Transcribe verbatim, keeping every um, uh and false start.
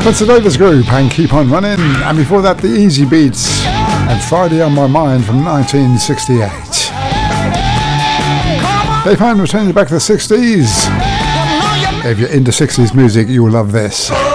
Davis Group and Keep On Running, and before that the Easy Beats and Friday on My Mind from nineteen sixty-eight. Dave Hand returning back to the sixties. If you're into sixties music, you will love this.